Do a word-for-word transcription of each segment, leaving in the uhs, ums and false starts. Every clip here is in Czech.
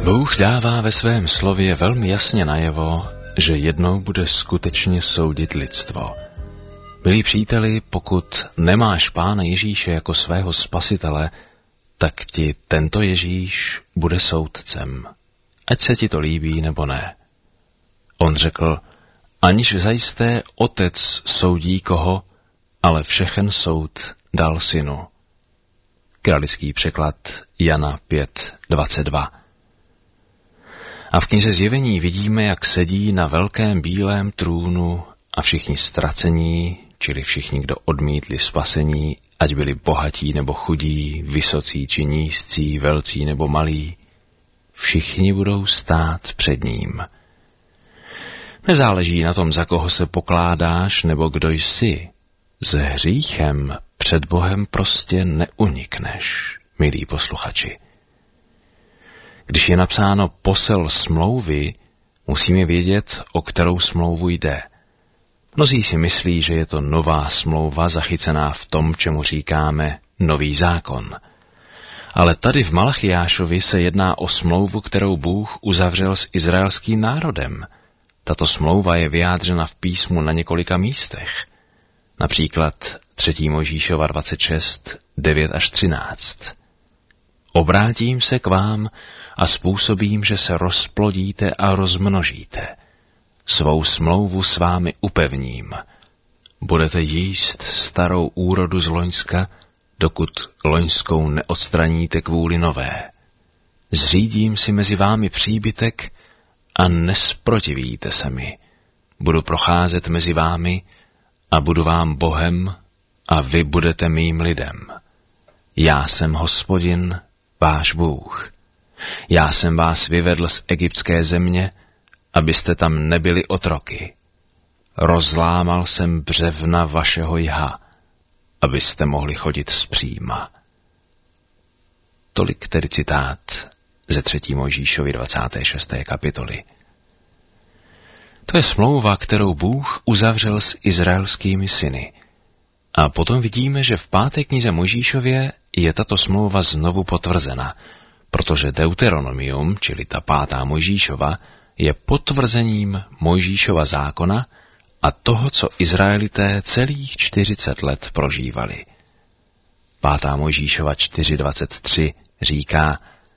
Bůh dává ve svém slově velmi jasně najevo, že jednou bude skutečně soudit lidstvo. Milí příteli, pokud nemáš Pána Ježíše jako svého spasitele, tak ti tento Ježíš bude soudcem, ať se ti to líbí nebo ne. On řekl, aniž zajisté otec soudí koho, ale všechen soud dal synu. Kralický překlad Jana pět dvacet dva. A v knize Zjevení vidíme, jak sedí na velkém bílém trůnu a všichni ztracení, čili všichni, kdo odmítli spasení, ať byli bohatí nebo chudí, vysocí či nízcí, velcí nebo malí, všichni budou stát před ním. Nezáleží na tom, za koho se pokládáš nebo kdo jsi. S hříchem před Bohem prostě neunikneš, milí posluchači. Když je napsáno posel smlouvy, musíme vědět, o kterou smlouvu jde. Mnozí si myslí, že je to nová smlouva zachycená v tom, čemu říkáme nový zákon. Ale tady v Malachiášovi se jedná o smlouvu, kterou Bůh uzavřel s izraelským národem. Tato smlouva je vyjádřena v písmu na několika místech. Například třetí Mojžíšova dvacet šest, devět až třináct. Obrátím se k vám a způsobím, že se rozplodíte a rozmnožíte. Svou smlouvu s vámi upevním. Budete jíst starou úrodu z loňska, dokud loňskou neodstraníte kvůli nové. Zřídím si mezi vámi příbytek a nesprotivíte se mi. Budu procházet mezi vámi a budu vám Bohem a vy budete mým lidem. Já jsem Hospodin, váš Bůh. Já jsem vás vyvedl z egyptské země, abyste tam nebyli otroky. Rozlámal jsem břevna vašeho jha, abyste mohli chodit zpříma. Tolik tedy citát ze třetí Mojžíšovy dvacáté šesté kapitoly. To je smlouva, kterou Bůh uzavřel s izraelskými syny. A potom vidíme, že v páté knize Mojžíšově je tato smlouva znovu potvrzena, protože Deuteronomium, čili ta pátá Mojžíšova, je potvrzením Mojžíšova zákona a toho, co Izraelité celých čtyřicet let prožívali. Pátá Mojžíšova čtyři dvacet tři říká: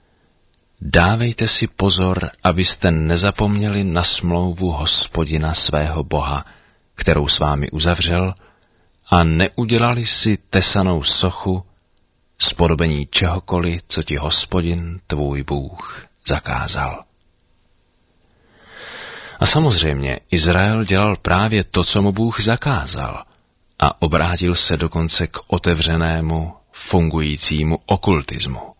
Dávejte si pozor, abyste nezapomněli na smlouvu Hospodina svého Boha, kterou s vámi uzavřel, a neudělali si tesanou sochu, spodobení čehokoliv, co ti Hospodin, tvůj Bůh, zakázal. A samozřejmě Izrael dělal právě to, co mu Bůh zakázal, a obrátil se dokonce k otevřenému, fungujícímu okultismu.